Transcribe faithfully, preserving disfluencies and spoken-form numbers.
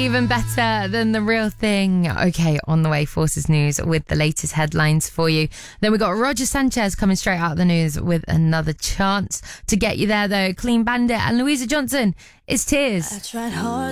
even better than the real thing. Okay, on the way, Forces News with the latest headlines for you. Then we got Roger Sanchez coming straight out of the news with another chance to get you there, though. Clean Bandit and Louisa Johnson. It's Tears. I tried hard